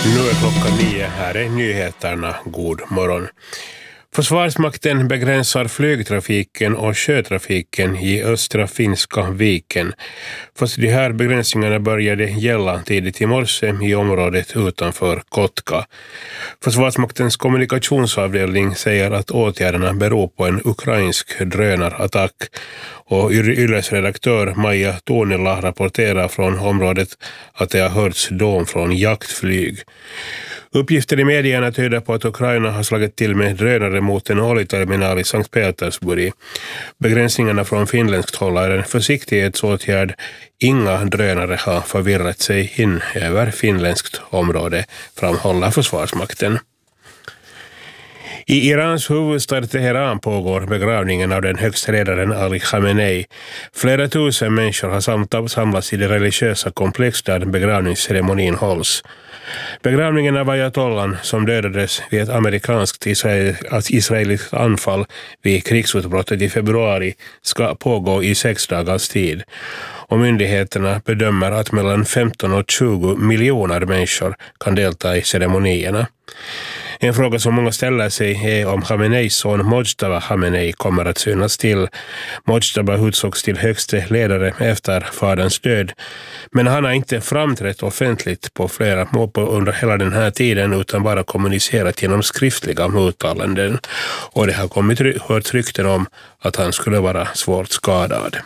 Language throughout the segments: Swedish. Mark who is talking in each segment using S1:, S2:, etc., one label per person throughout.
S1: Nu är klockan 9, här är nyheterna. God morgon. Försvarsmakten begränsar flygtrafiken och sjötrafiken i östra finska viken. Fast de här begränsningarna började gälla tidigt i morse i området utanför Kotka. Försvarsmaktens kommunikationsavdelning säger att åtgärderna beror på en ukrainsk drönarattack. Och Yles redaktör Maja Tuonila rapporterar från området att det har hörts dån från jaktflyg. Uppgifter i medierna tyder på att Ukraina har slagit till med drönare mot en oljeterminal i Sankt Petersburg. Begränsningarna från finländskt håll är en försiktighetsåtgärd. Inga drönare har förvirrat sig in över finländskt område, framhåller Försvarsmakten. I Irans huvudstad Teheran pågår begravningen av den högsta ledaren Ali Khamenei. Flera tusen människor har samlats i det religiösa komplex där begravningsceremonin hålls. Begravningen av ayatollan som dödades vid ett amerikanskt israeliskt anfall vid krigsutbrottet i februari ska pågå i 6 dagars tid. Och myndigheterna bedömer att mellan 15 och 20 miljoner människor kan delta i ceremonierna. En fråga som många ställer sig är om Khameneis son Mojtaba Khamenei kommer att synas till. Mojtaba utsågs till högste ledare efter faderns död, men han har inte framträtt offentligt på flera under hela den här tiden utan bara kommunicerat genom skriftliga uttalanden. Och det har hört rykten om att han skulle vara svårt skadad.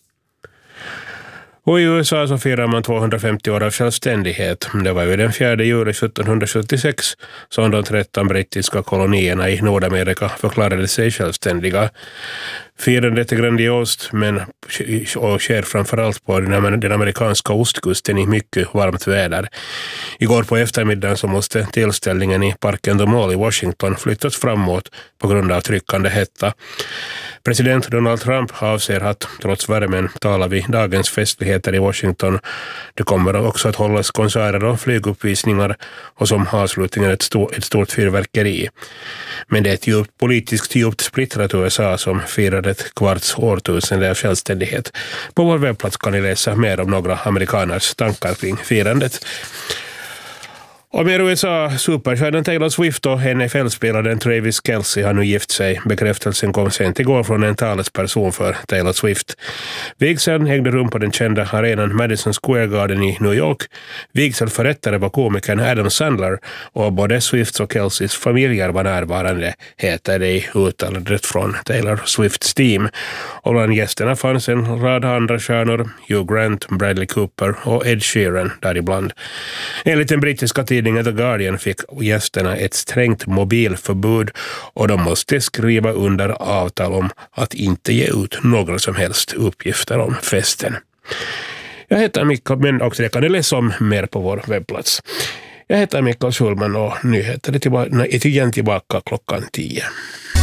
S1: Och i USA så firar man 250 år av självständighet. Det var ju den 4 juli 1776 som de 13 brittiska kolonierna i Nordamerika förklarade sig självständiga. Firandet är grandiost och sker framförallt på den amerikanska ostkusten i mycket varmt väder. Igår på eftermiddagen så måste tillställningen i parken The Mall i Washington flyttas framåt på grund av tryckande hetta. President Donald Trump avser att trots värmen tala vid dagens festligheter i Washington. Det kommer också att hållas konserter och flyguppvisningar och som avslutningen ett stort fyrverkeri. Men det är ett politiskt djupt splittrat USA som firar ett kvarts årtusende av självständighet. På vår webbplats kan ni läsa mer om några amerikaners tankar kring firandet. Och med USA-superstjärnan Taylor Swift och NFL-spelaren Travis Kelce har nu gift sig. Bekräftelsen kom sent igår från en talesperson för Taylor Swift. Vigseln ägde rum på den kända arenan Madison Square Garden i New York. Vigselförrättare var komikern Adam Sandler och både Swifts och Kelces familjer var närvarande, heter det i uttalandet från Taylor Swifts team. Och bland gästerna fanns en rad andra stjärnor, Hugh Grant, Bradley Cooper och Ed Sheeran däribland. Enligt den brittiska tidningen The Guardian fick gästerna ett strängt mobilförbud och de måste skriva under avtal om att inte ge ut några som helst uppgifter om festen. Jag heter Mikael, men också det kan ni läsa om mer på vår webbplats. Jag heter Mikael Schulman och nyheter är igen tillbaka klockan 10.